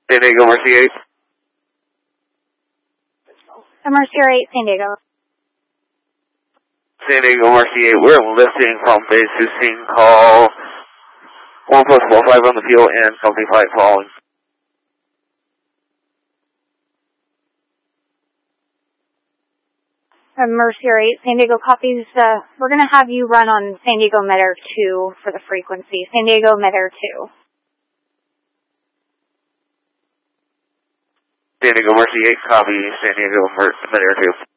San Diego, Mercy 8. Mercier 8, San Diego. San Diego, Mercy 8, we're lifting from base 16, call 1+45 on the field and company flight following. Mercier 8, San Diego copies. We're going to have you run on San Diego Med-Air 2 for the frequency. San Diego Med-Air 2. San Diego, Mercy 8, copy. San Diego, Med-Air 2.